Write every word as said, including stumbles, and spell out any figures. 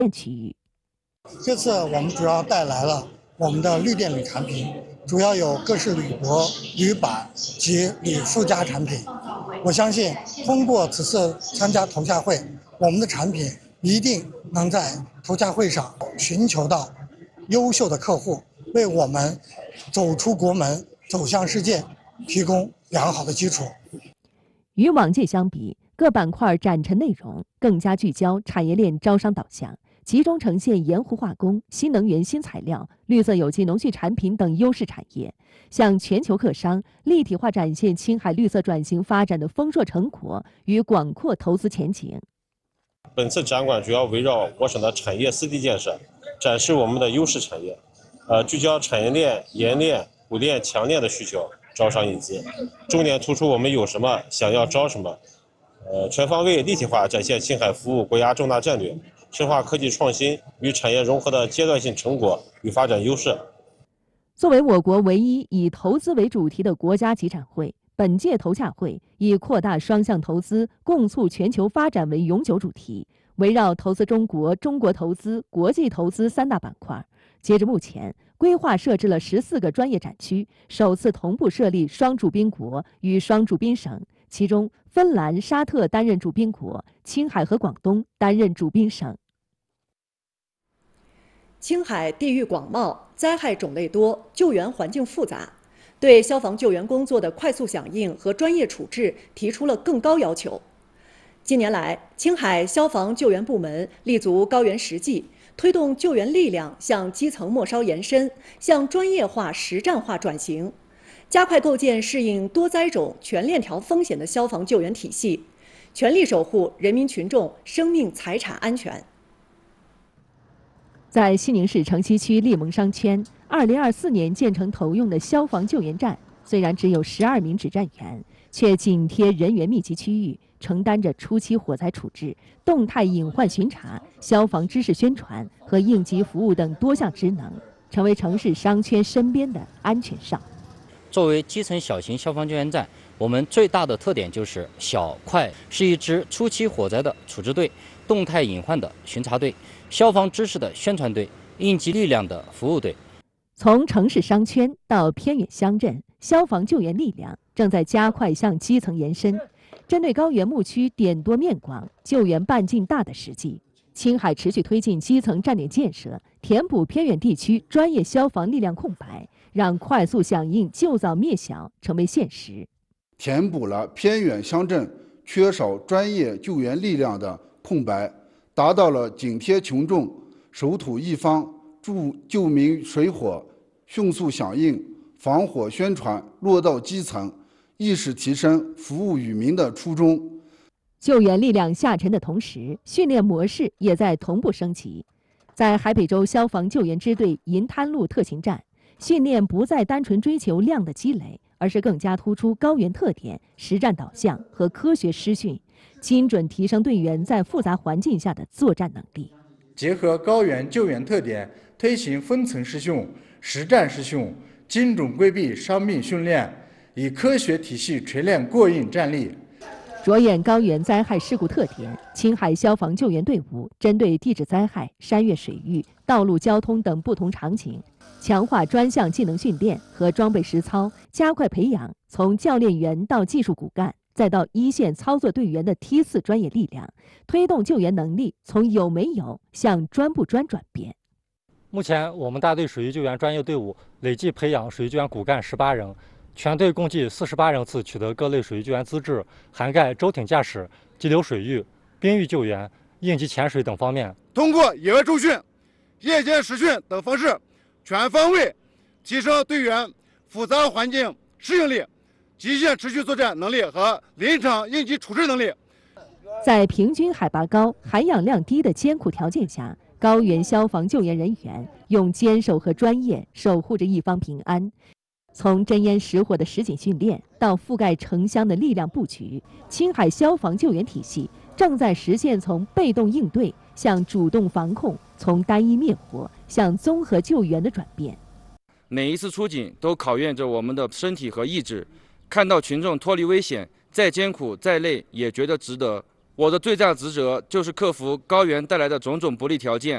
区域。 这次我们主要带来了我们的绿电铝产品，主要有各式铝箔、铝板及铝附加产品。我相信通过此次参加投下会，我们的产品一定能在投下会上寻求到优秀的客户，为我们走出国门、走向世界提供良好的基础。 与往届相比，各板块展陈内容更加聚焦产业链招商导向，集中呈现盐湖化工、新能源新材料、绿色有机农畜产品等优势产业，向全球客商立体化展现青海绿色转型发展的丰硕成果与广阔投资前景。 本次展馆主要围绕我省的产业四地建设，展示我们的优势产业，呃，聚焦产业链、盐链、补链、强链的需求，招商引资，重点突出我们有什么，想要招什么，呃，全方位立体化展现青海服务国家重大战略，深化科技创新与产业融合的阶段性成果与发展优势。 作为我国唯一以投资为主题的国家级展会，本届投下会以扩大双向投资、共促全球发展为永久主题，围绕投资中国、中国投资、国际投资三大板块。截至目前，规划设置了十四个专业展区，首次同步设立双主宾国与双主宾省，其中芬兰、沙特担任主宾国，青海和广东担任主宾省。 青海地域广袤，灾害种类多，救援环境复杂，对消防救援工作的快速响应和专业处置提出了更高要求。近年来，青海消防救援部门立足高原实际，推动救援力量向基层末梢延伸，向专业化、实战化转型，加快构建适应多灾种、全链条风险的消防救援体系，全力守护人民群众生命财产安全。 在西宁市城西区利盟商圈，二零二四年建成投用的消防救援站，虽然只有十二名指战员，却紧贴人员密集区域，承担着初期火灾处置、动态隐患巡查、消防知识宣传和应急服务等多项职能，成为城市商圈身边的安全哨。 作为基层小型消防救援站，我们最大的特点就是小快，是一支初期火灾的处置队、动态隐患的巡查队、消防知识的宣传队、应急力量的服务队。 从城市商圈到偏远乡镇，消防救援力量正在加快向基层延伸。针对高原牧区点多面广、救援半径大的实际，青海持续推进基层站点建设，填补偏远地区专业消防力量空白，让快速响应、救早灭小成为现实。 填补了偏远乡镇缺少专业救援力量的空白，达到了紧贴群众、守土一方、助救民水火、迅速响应、防火宣传落到基层、意识提升、服务于民的初衷。 救援力量下沉的同时，训练模式也在同步升级。在海北州消防救援支队银滩路特勤站，训练不再单纯追求量的积累，而是更加突出高原特点、实战导向和科学施训，精准提升队员在复杂环境下的作战能力。 结合高原救援特点，推行分层施训、实战施训，精准规避伤病训练，以科学体系锤炼过硬战力。 着眼高原灾害事故特点，青海消防救援队伍针对地质灾害、山岳水域、道路交通等不同场景，强化专项技能训练和装备实操，加快培养从教练员到技术骨干再到一线操作队员的梯次专业力量，推动救援能力从有没有向专不专转变。 目前，我们大队水域救援专业队伍累计培养水域救援骨干十八人，全队共计四十八人次取得各类水域救援资质，涵盖舟艇驾驶、激流水域、冰域救援、应急潜水等方面。 通过野外驻训、夜间实训等方式，全方位提升队员复杂环境适应力、极限持续作战能力和临场应急处置能力。 在平均海拔高、含氧量低的艰苦条件下，高原消防救援人员用坚守和专业守护着一方平安。从真烟实火的实景训练到覆盖城乡的力量布局，青海消防救援体系正在实现从被动应对向主动防控，从单一灭火向综合救援的转变。 每一次出警都考验着我们的身体和意志，看到群众脱离危险，再艰苦再累也觉得值得。我的最大职责就是克服高原带来的种种不利条件，